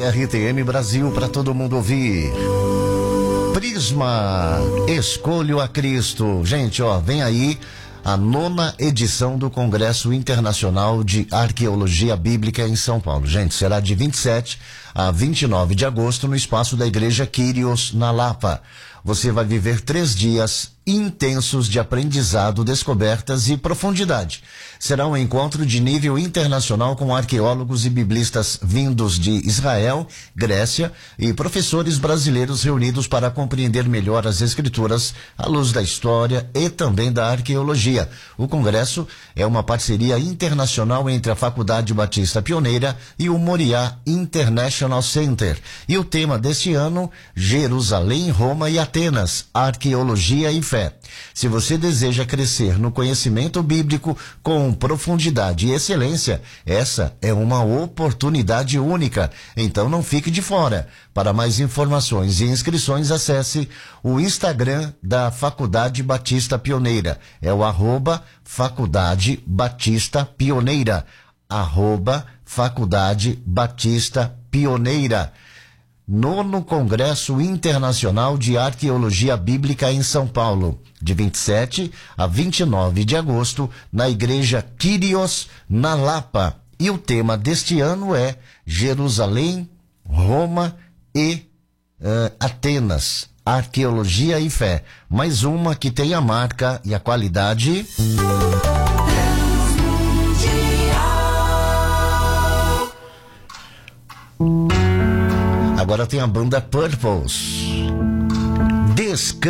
RTM Brasil para todo mundo ouvir. Prisma, Escolho a Cristo. Gente, ó, vem aí a 9ª edição do Congresso Internacional de Arqueologia Bíblica em São Paulo. Gente, será de 27 a 29 de agosto no espaço da Igreja Kyrios, na Lapa. Você vai viver 3 dias intensos de aprendizado, descobertas e profundidade. Será um encontro de nível internacional com arqueólogos e biblistas vindos de Israel, Grécia e professores brasileiros reunidos para compreender melhor as escrituras à luz da história e também da arqueologia. O congresso é uma parceria internacional entre a Faculdade Batista Pioneira e o Moriá International Center. E o tema deste ano, Jerusalém, Roma e Atenas, Arqueologia e Fé. Se você deseja crescer no conhecimento bíblico com profundidade e excelência, essa é uma oportunidade única. Então não fique de fora. Para mais informações e inscrições, acesse o Instagram da Faculdade Batista Pioneira. É o @Faculdade Batista Pioneira. @Faculdade Batista Pioneira. 9º Congresso Internacional de Arqueologia Bíblica em São Paulo, de 27 a 29 de agosto, na Igreja Kyrios, na Lapa. E o tema deste ano é Jerusalém, Roma e Atenas, Arqueologia e Fé. Mais uma que tem a marca e a qualidade... Agora tem a banda Purpose.